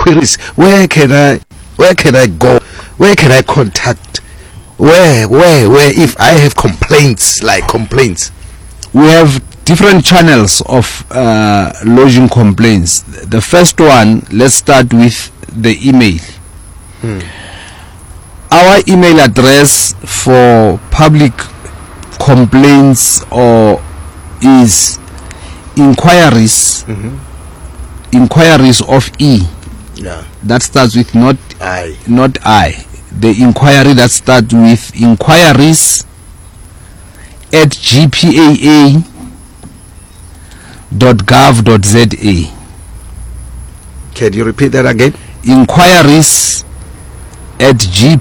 queries, where can I go? Where can I contact? Where if I have complaints? We have different channels of lodging complaints. The first one, let's start with the email. Our email address for public complaints is inquiries of that starts with not I. The inquiry that starts with inquiries at gpaa.gov.za. Can you repeat that again? Inquiries at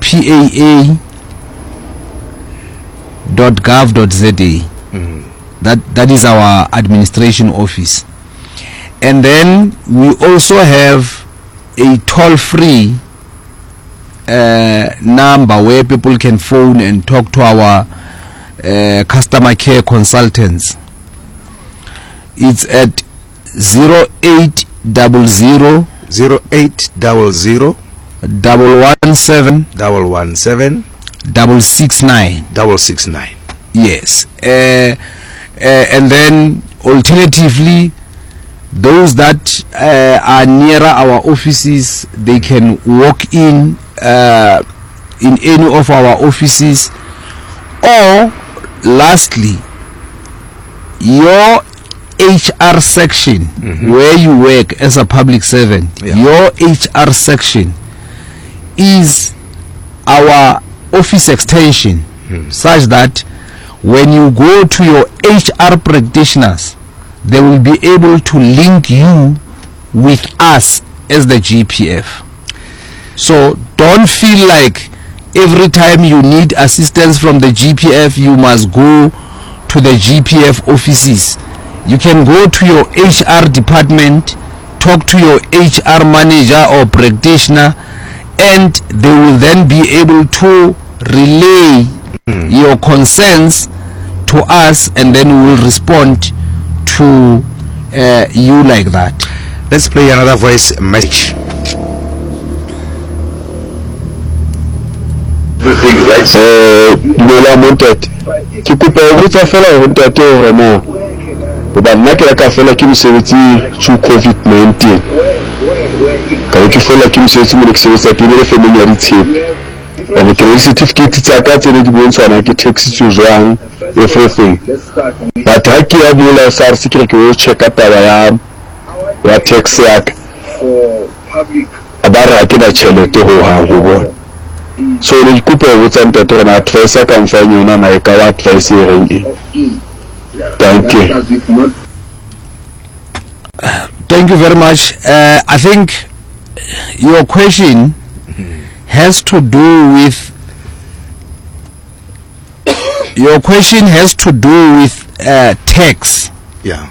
gpaa.gov.za. That is our administration office. And then we also have a toll-free number where people can phone and talk to our customer care consultants. It's at 0800 117 669. Yes. And then alternatively, those that are nearer our offices, they can walk in any of our offices, or lastly, your HR section, where you work as a public servant, your HR section is our office extension, such that when you go to your HR practitioners, they will be able to link you with us as the GPF. So don't feel like every time you need assistance from the GPF you must go to the GPF offices. You can go to your HR department, talk to your HR manager or practitioner, and they will then be able to relay your concerns to us, and then we will respond to you like that. Let's play another voice message. Lola montate ke kopa ho botsa fela ho ntate hore na hoba nna ke ka fela ke mosebetsi to COVID-19 ka ke fela ke mosebetsi mo ke sebetsa ke le family ya ditshepe and ke le certificate tsa ka tse di bontshana ke tax tso jwang everything but ha ke ya bola SARS ke ho check up ya tax ya ka abara ke na chelete ho ha ho bona. So le coupe with ntate na advice ka mfanya yona na ka advice re. Thank you very much. I think your question has to do with tax. Yeah.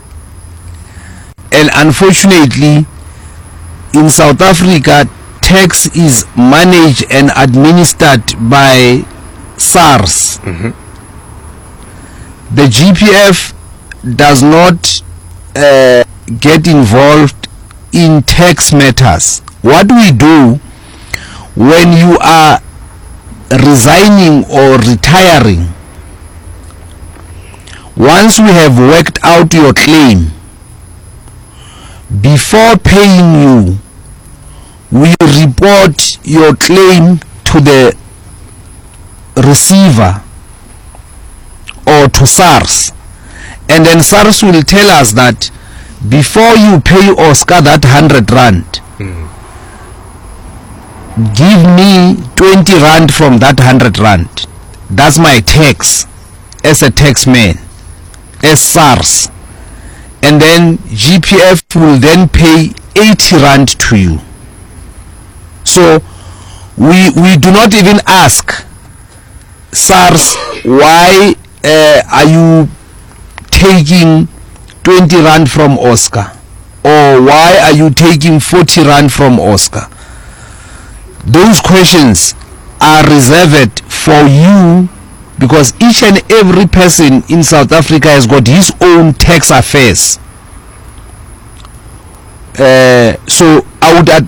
And unfortunately, in South Africa, tax is managed and administered by SARS. The GPF does not get involved in tax matters. What we do when you are resigning or retiring, once we have worked out your claim, before paying you, we report your claim to the receiver or to SARS, and then SARS will tell us that before you pay Oscar that 100 rand, give me 20 rand from that 100 rand. That's my tax as a taxman, as SARS. And then GPF will then pay 80 rand to you. So we do not even ask SARS, why are you taking 20 rand from Oscar, or why are you taking 40 rand from Oscar? Those questions are reserved for you, because each and every person in South Africa has got his own tax affairs. So I would